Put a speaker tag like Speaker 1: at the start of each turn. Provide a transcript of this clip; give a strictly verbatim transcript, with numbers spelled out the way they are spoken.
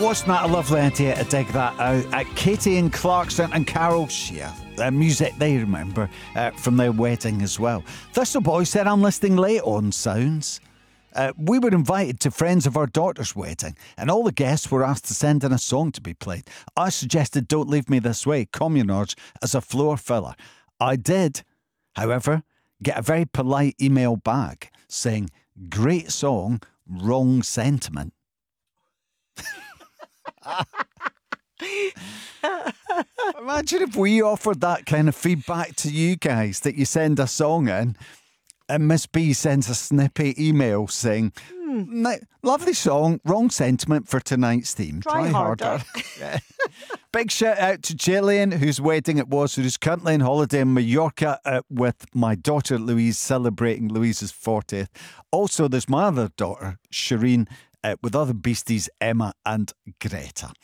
Speaker 1: Wasn't that a lovely idea to dig that out? Uh, Katie and Clarkson and Carol Shear, uh, music they remember uh, from their wedding as well. Thistle Boy said, I'm listening late on Sounds. Uh, we were invited to friends of our daughter's wedding, and all the guests were asked to send in a song to be played. I suggested Don't Leave Me This Way, Communards, as a floor filler. I did, however, get a very polite email back saying, great song, wrong sentiment. Imagine if we offered that kind of feedback to you guys, that you send a song in and Miss B sends a snippy email saying, hmm. lovely song, wrong sentiment for tonight's theme.
Speaker 2: Try, Try harder. harder.
Speaker 1: Yeah. Big shout out to Gillian, whose wedding it was, who's currently on holiday in Mallorca uh, with my daughter Louise, celebrating Louise's fortieth. Also, there's my other daughter, Shireen, uh, with other beasties, Emma and Greta.